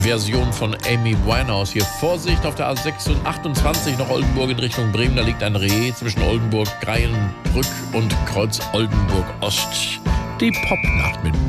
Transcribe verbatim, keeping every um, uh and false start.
Version von Amy Winehouse. Hier Vorsicht auf der A achtundzwanzig nach Oldenburg in Richtung Bremen. Da liegt ein Reh zwischen Oldenburg, Greienbrück und Kreuz Oldenburg Ost. Die Popnacht mit